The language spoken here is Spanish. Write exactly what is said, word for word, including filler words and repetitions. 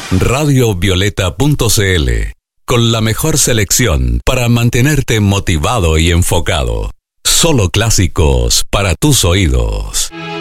radio violeta punto c l, con la mejor selección para mantenerte motivado y enfocado. Solo clásicos para tus oídos.